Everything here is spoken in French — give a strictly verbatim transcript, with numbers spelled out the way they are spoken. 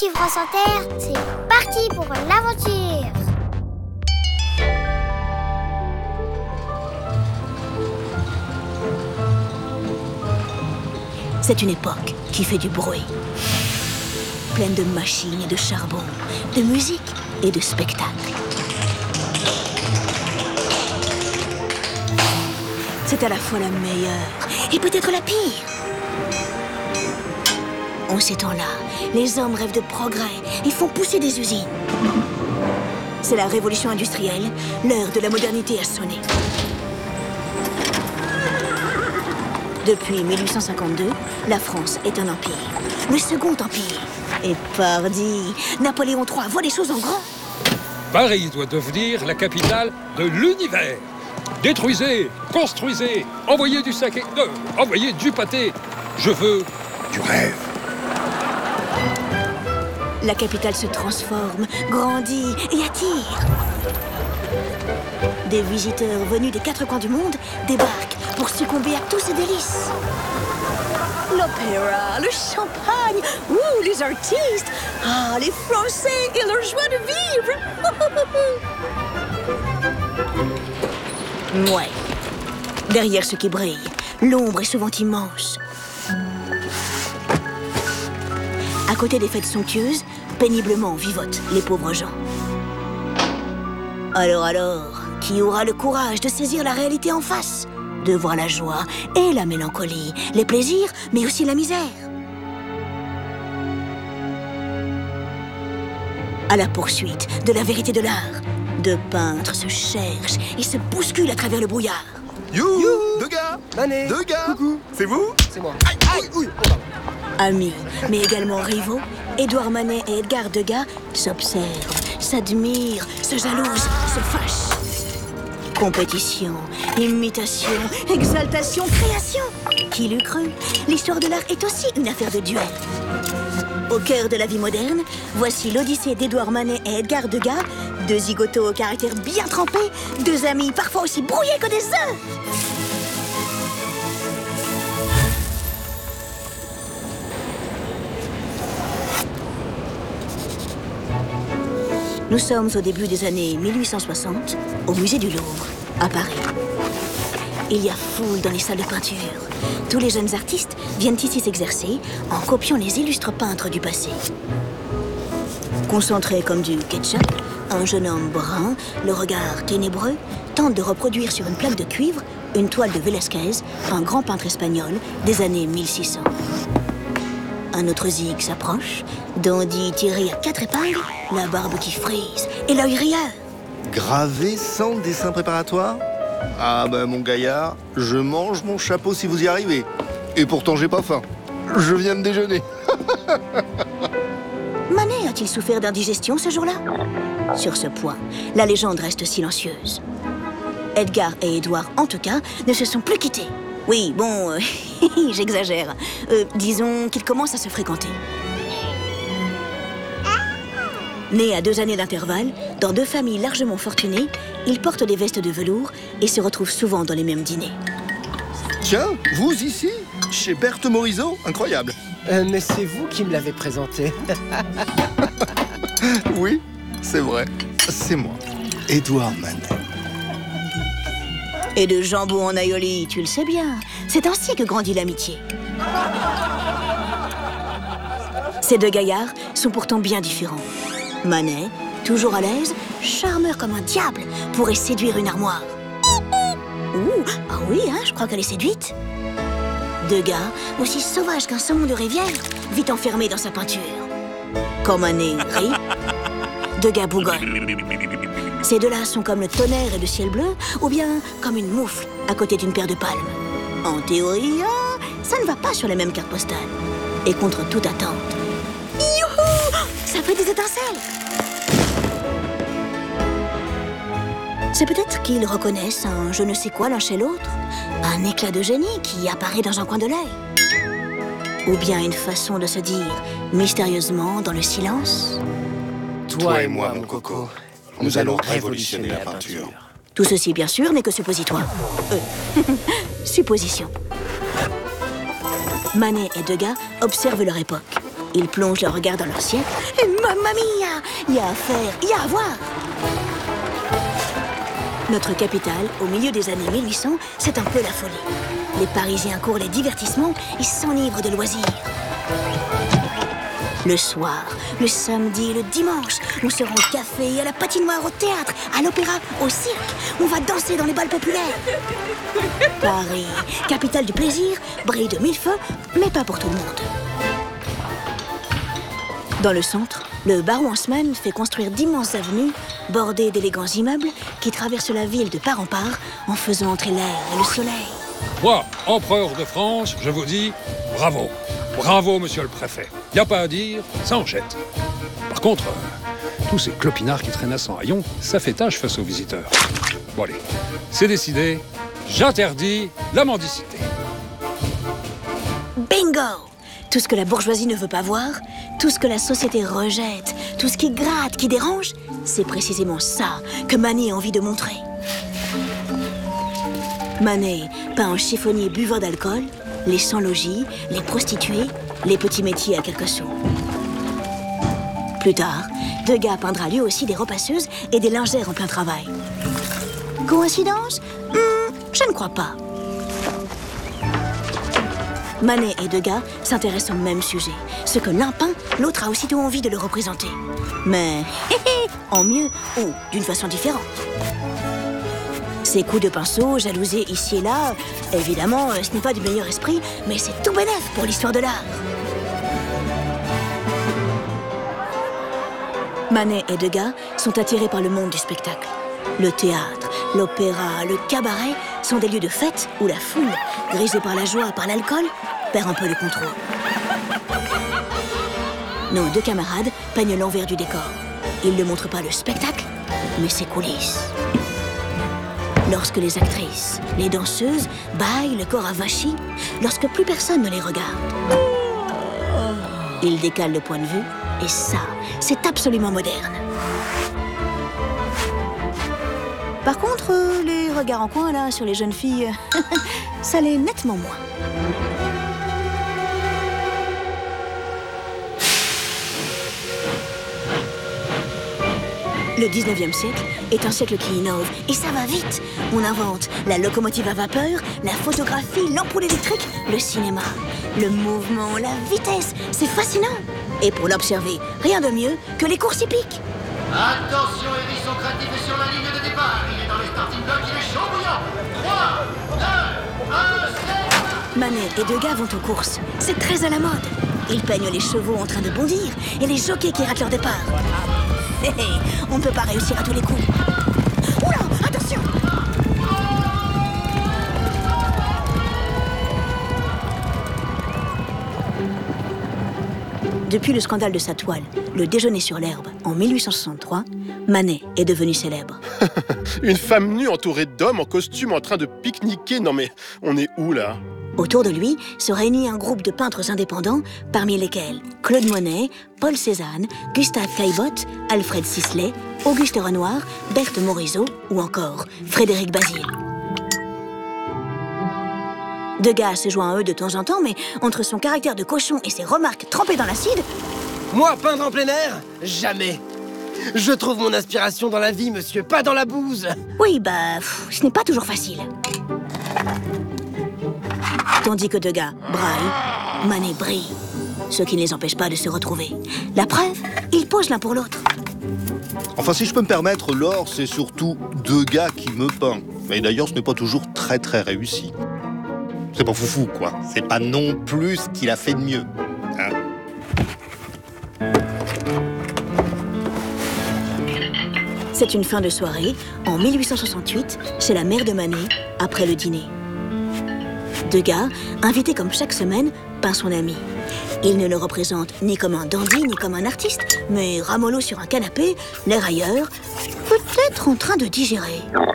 Active France Inter, c'est parti pour l'aventure. C'est une époque qui fait du bruit. Pleine de machines et de charbon, de musique et de spectacles. C'est à la fois la meilleure et peut-être la pire. En ces temps-là, les hommes rêvent de progrès et font pousser des usines. C'est la révolution industrielle, l'heure de la modernité a sonné. Depuis mille huit cent cinquante-deux, la France est un empire. Le second empire. Et pardi, Napoléon trois voit les choses en grand. Paris doit devenir la capitale de l'univers. Détruisez, construisez, envoyez du saké, euh, envoyez du pâté. Je veux du rêve. La capitale se transforme, grandit et attire. Des visiteurs venus des quatre coins du monde débarquent pour succomber à tous ces délices. L'opéra, le champagne, ouh, les artistes, ah, les Français et leur joie de vivre. Ouais. Derrière ce qui brille, l'ombre est souvent immense. À côté des fêtes somptueuses, péniblement vivotent les pauvres gens. Alors, alors, qui aura le courage de saisir la réalité en face? De voir la joie et la mélancolie, les plaisirs, mais aussi la misère. À la poursuite de la vérité de l'art, deux peintres se cherchent et se bousculent à travers le brouillard. Youhou, Youhou Deux gars Manet Deux gars Coucou. C'est vous? C'est moi. Aïe, aïe, ouille. Amis, mais également rivaux, Édouard Manet et Edgar Degas s'observent, s'admirent, se jalousent, se fâchent. Compétition, imitation, exaltation, création. Qui l'eût cru? L'histoire de l'art est aussi une affaire de duel. Au cœur de la vie moderne, voici l'Odyssée d'Édouard Manet et Edgar Degas, deux zigotos au caractère bien trempé, deux amis parfois aussi brouillés que des œufs. Nous sommes au début des années mille huit cent soixante, au musée du Louvre, à Paris. Il y a foule dans les salles de peinture. Tous les jeunes artistes viennent ici s'exercer en copiant les illustres peintres du passé. Concentré comme du ketchup, un jeune homme brun, le regard ténébreux, tente de reproduire sur une plaque de cuivre une toile de Velázquez, un grand peintre espagnol des années mille six cents. Un autre zig s'approche, dandy tiré à quatre épingles, la barbe qui frise et l'œil rieur. Gravé sans dessin préparatoire? Ah bah mon gaillard, je mange mon chapeau si vous y arrivez. Et pourtant j'ai pas faim. Je viens de déjeuner. Manet a-t-il souffert d'indigestion ce jour-là? Sur ce point, la légende reste silencieuse. Edgar et Édouard, en tout cas, ne se sont plus quittés. Oui, bon, euh, j'exagère. Euh, disons qu'ils commencent à se fréquenter. Nés à deux années d'intervalle, dans deux familles largement fortunées, ils portent des vestes de velours et se retrouvent souvent dans les mêmes dîners. Tiens, vous ici? Chez Berthe Morisot? Incroyable. Euh, mais c'est vous qui me l'avez présenté. Oui, c'est vrai. C'est moi, Édouard Manet. Et de jambon en aioli, tu le sais bien. C'est ainsi que grandit l'amitié. Ces deux gaillards sont pourtant bien différents. Manet, toujours à l'aise, charmeur comme un diable, pourrait séduire une armoire. Ouh, ah oui, hein, je crois qu'elle est séduite. Degas, aussi sauvage qu'un saumon de rivière, vit enfermé dans sa peinture. Quand Manet rit, Degas bougonne. Ces deux-là sont comme le tonnerre et le ciel bleu, ou bien comme une moufle à côté d'une paire de palmes. En théorie, ah, ça ne va pas sur les mêmes cartes postales. Et contre toute attente, youhou, ça fait des étincelles. C'est peut-être qu'ils reconnaissent un je ne sais quoi l'un chez l'autre, un éclat de génie qui apparaît dans un coin de l'œil. Ou bien une façon de se dire mystérieusement dans le silence. Toi et moi, mon coco, nous allons révolutionner la peinture. Tout ceci, bien sûr, n'est que suppositoire. Euh, supposition. Manet et Degas observent leur époque. Ils plongent leur regard dans leur ciel. Et mamma mia! Il y a à faire, il y a à voir! Notre capitale, au milieu des années mille huit cents, c'est un peu la folie. Les Parisiens courent les divertissements et s'enivrent de loisirs. Le soir, le samedi et le dimanche, on se rend au café, à la patinoire, au théâtre, à l'opéra, au cirque. On va danser dans les balles populaires. Paris, capitale du plaisir, brille de mille feux, mais pas pour tout le monde. Dans le centre, le baron Haussmann fait construire d'immenses avenues bordées d'élégants immeubles qui traversent la ville de part en part en faisant entrer l'air et le soleil. Moi, empereur de France, je vous dis bravo. Bravo, monsieur le préfet. Y a pas à dire, ça en jette. Par contre, euh, tous ces clopinards qui traînassent en haillons, ça fait tâche face aux visiteurs. Bon allez, c'est décidé, j'interdis la mendicité. Bingo! Tout ce que la bourgeoisie ne veut pas voir, tout ce que la société rejette, tout ce qui gratte, qui dérange, c'est précisément ça que Manet a envie de montrer. Manet peint un chiffonnier buveur d'alcool, les sans-logis, les prostituées, les petits métiers à quelques sous. Plus tard, Degas peindra lui aussi des repasseuses et des lingères en plein travail. Coïncidence? hmm, Je ne crois pas. Manet et Degas s'intéressent au même sujet. Ce que l'un peint, l'autre a aussitôt envie de le représenter. Mais hé hé, en mieux ou d'une façon différente. Ces coups de pinceau, jalousés ici et là, évidemment, ce n'est pas du meilleur esprit, mais c'est tout bénef pour l'histoire de l'art. Manet et Degas sont attirés par le monde du spectacle. Le théâtre, l'opéra, le cabaret sont des lieux de fête où la foule, grisée par la joie, par l'alcool, perd un peu le contrôle. Nos deux camarades peignent l'envers du décor. Ils ne montrent pas le spectacle, mais ses coulisses. Lorsque les actrices, les danseuses bâillent le corps avachi, lorsque plus personne ne les regarde. Ils décalent le point de vue, et ça, c'est absolument moderne. Par contre, euh, les regards en coin, là, sur les jeunes filles, ça l'est nettement moins. Le dix-neuvième siècle est un siècle qui innove, et ça va vite. On invente la locomotive à vapeur, la photographie, l'ampoule électrique, le cinéma. Le mouvement, la vitesse, c'est fascinant. Et pour l'observer, rien de mieux que les courses hippiques. Attention, hérisson craintif est sur la ligne de départ. Il est dans le starting block, il est chaud bouillant. trois, deux, un, c'est... Manet et Degas vont aux courses. C'est très à la mode. Ils peignent les chevaux en train de bondir et les jockeys qui ratent leur départ. Hé hé, on ne peut pas réussir à tous les coups. Oula, attention! Depuis le scandale de sa toile, Le déjeuner sur l'herbe, en mille huit cent soixante-trois, Manet est devenu célèbre. Une femme nue entourée d'hommes en costume en train de pique-niquer. Non mais, on est où là? Autour de lui se réunit un groupe de peintres indépendants, parmi lesquels Claude Monet, Paul Cézanne, Gustave Caillebotte, Alfred Sisley, Auguste Renoir, Berthe Morisot ou encore Frédéric Bazille. Degas se joint à eux de temps en temps, mais entre son caractère de cochon et ses remarques trempées dans l'acide... Moi, peindre en plein air? Jamais. Je trouve mon inspiration dans la vie, monsieur, pas dans la bouse. Oui, bah, pff, ce n'est pas toujours facile. Tandis que Degas braille, Manet brille. Ce qui ne les empêche pas de se retrouver. La preuve, ils posent l'un pour l'autre. Enfin, si je peux me permettre, Laure, c'est surtout Degas qui me peint. Et d'ailleurs, ce n'est pas toujours très très réussi. C'est pas foufou, quoi. C'est pas non plus ce qu'il a fait de mieux. Hein? C'est une fin de soirée, en mille huit cent soixante-huit, chez la mère de Manet, après le dîner. Degas, invité comme chaque semaine, peint son ami. Il ne le représente ni comme un dandy, ni comme un artiste, mais ramollo sur un canapé, l'air ailleurs, peut-être en train de digérer.